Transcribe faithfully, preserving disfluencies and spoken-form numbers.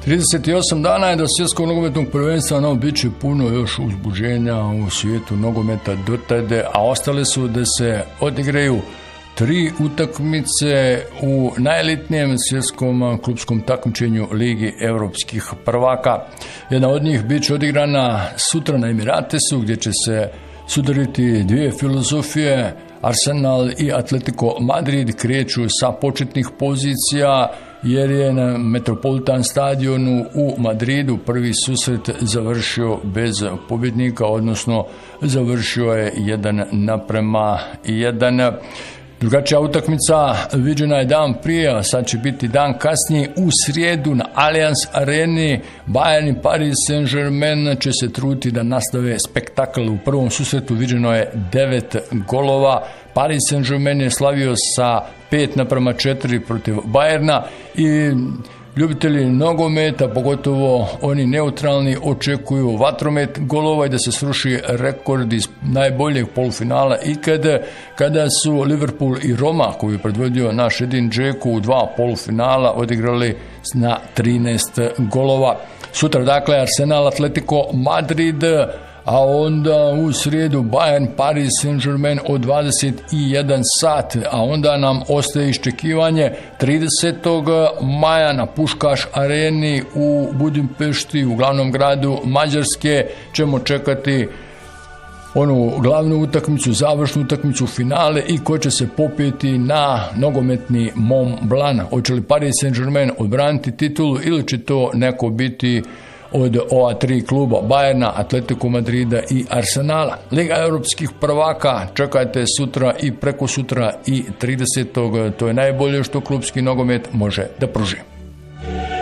trideset osam dana je do svjetskog nogometnog prvenstva, no bit će puno još uzbuđenja u svijetu nogometa do tada, a ostale su da se odigraju tri utakmice u najelitnijem svjetskom klubskom takmičenju Ligi evropskih prvaka. Jedna od njih bit će odigrana sutra na Emiratesu, gdje će se sudariti dvije filozofije. Arsenal i Atletico Madrid kreću sa početnih pozicija, jer je na Metropolitan stadionu u Madridu prvi susret završio bez pobjednika, odnosno završio je jedan naprema jedan. Drugačija utakmica viđena je dan prije, a sad će biti dan kasnije u srijedu na Allianz Areni. Bayern i Paris Saint-Germain će se truditi da nastave spektakl. U prvom susretu viđeno je devet golova. Paris Saint-Germain je slavio sa pet naprema četiri protiv Bayerna i ljubitelji nogometa, pogotovo oni neutralni, očekuju vatromet golova i da se sruši rekord iz najboljeg polufinala ikada, kada su Liverpool i Roma, koju je predvodio naš Edin Džeko, u dva polufinala odigrali na trinaest golova. Sutra dakle Arsenal Atletico Madrid, a onda u srijedu Bayern Paris Saint-Germain od dvadeset jedan sat, a onda nam ostaje iščekivanje tridesetog maja na Puškaš areni u Budimpešti, u glavnom gradu Mađarske, ćemo čekati onu glavnu utakmicu, završnu utakmicu, finale i ko će se popeti na nogometni Mont Blanc. Hoće li Paris Saint-Germain odbraniti titulu ili će to neko biti od ova tri kluba, Bayerna, Atletico Madrida i Arsenala. Liga europskih prvaka čekajte sutra i preko sutra i tridesetog To je najbolje što klubski nogomet može da pruži.